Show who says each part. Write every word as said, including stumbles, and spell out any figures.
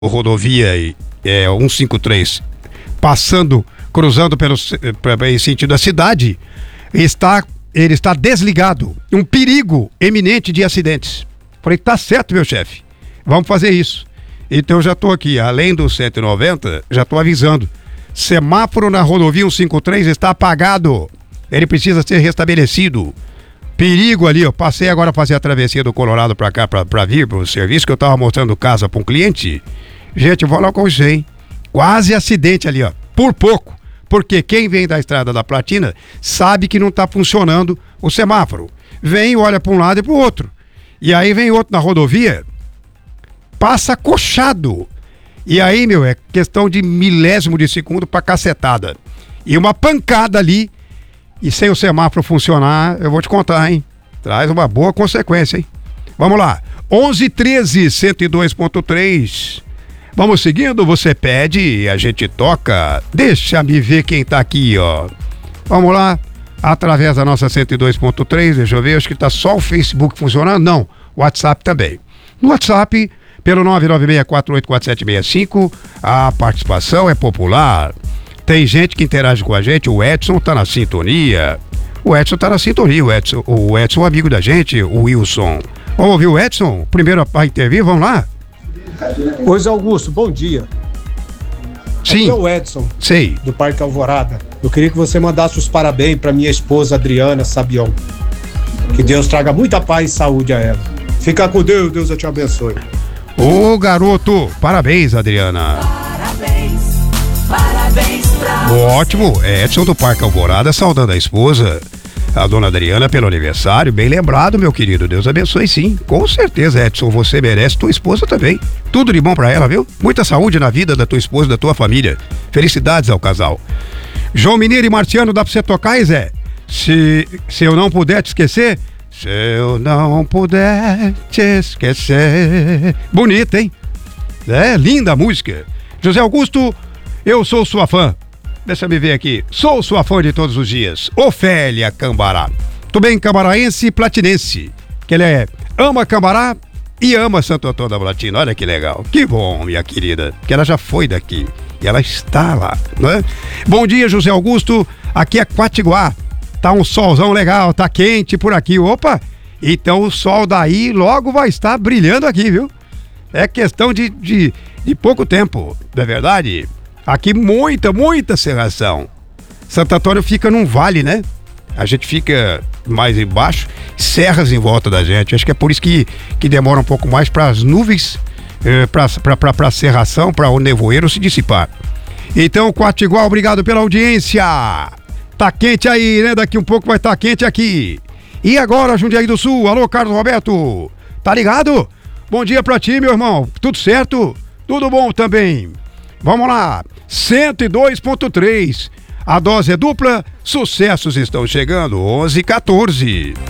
Speaker 1: rodovia é, cento e cinquenta e três, passando, cruzando pelo em sentido da cidade, está, ele está desligado. Um perigo eminente de acidentes. Falei, tá certo, meu chefe, vamos fazer isso. Então eu já estou aqui, além do cento e noventa, já estou avisando. Semáforo na rodovia cento e cinquenta e três está apagado. Ele precisa ser restabelecido. Perigo ali, eu passei agora a fazer a travessia do Colorado para cá, para vir para o serviço, que eu estava mostrando casa para um cliente. Gente, eu vou lá com você, hein? Quase acidente ali, ó. Por pouco. Porque quem vem da Estrada da Platina sabe que não está funcionando o semáforo. Vem, olha para um lado e para o outro. E aí vem outro na rodovia, passa coxado. E aí, meu, é questão de milésimo de segundo para cacetada. E uma pancada ali. E sem o semáforo funcionar, eu vou te contar, hein? Traz uma boa consequência, hein? Vamos lá. onze treze, cento e dois ponto três. Vamos seguindo, você pede e a gente toca. Deixa-me ver quem tá aqui, ó. Vamos lá. Através da nossa cento e dois ponto três, deixa eu ver, acho que tá só o Facebook funcionando. Não, o WhatsApp também. No WhatsApp, pelo nove nove seis quatro oito quatro sete seis cinco, a participação é popular. Tem gente que interage com a gente, o Edson tá na sintonia. O Edson tá na sintonia, o Edson, o Edson, amigo da gente, o Wilson. Vamos ouvir o Edson? Primeiro a intervir, vamos lá?
Speaker 2: Oi, Zé Augusto, bom dia.
Speaker 1: Sim.
Speaker 2: Aqui é o Edson,
Speaker 1: sei,
Speaker 2: do Parque Alvorada. Eu queria que você mandasse os parabéns para minha esposa Adriana Sabião. Que Deus traga muita paz e saúde a ela. Fica com Deus, Deus te abençoe.
Speaker 1: Ô garoto, parabéns, Adriana.
Speaker 3: Parabéns, parabéns pra você.
Speaker 1: Ótimo, é Edson do Parque Alvorada, saudando a esposa, a dona Adriana, pelo aniversário. Bem lembrado, meu querido, Deus abençoe sim. Com certeza, Edson, você merece, tua esposa também. Tudo de bom pra ela, viu? Muita saúde na vida da tua esposa e da tua família. Felicidades ao casal. João Mineiro e Marciano, dá pra você tocar, hein, Zé? Se, se eu não puder te esquecer, se eu não puder te esquecer. Bonita, hein? É, linda a música. José Augusto, eu sou sua fã. Deixa eu ver aqui. Sou sua fã de todos os dias. Ofélia Cambará. Tudo bem, cambaraense e platinense. Que ele é, ama Cambará e ama Santo Antônio da Platina. Olha que legal. Que bom, minha querida. Que ela já foi daqui. E ela está lá, né? Bom dia, José Augusto. Aqui é Quatiguá. Tá um solzão legal, tá quente por aqui. Opa! Então o sol daí logo vai estar brilhando aqui, viu? É questão de, de, de pouco tempo, não é verdade? Aqui muita, muita serração. Santo Antônio fica num vale, né? A gente fica mais embaixo, serras em volta da gente. Acho que é por isso que, que demora um pouco mais para as nuvens, eh, para a serração, para o nevoeiro se dissipar. Então, Quatiguá, obrigado pela audiência. Tá quente aí, né? Daqui um pouco vai estar tá quente aqui. E agora, Jundiaí do Sul, alô, Carlos Roberto, tá ligado? Bom dia pra ti, meu irmão, tudo certo? Tudo bom também. Vamos lá, cento e dois ponto três, a dose é dupla, sucessos estão chegando, onze e quatorze.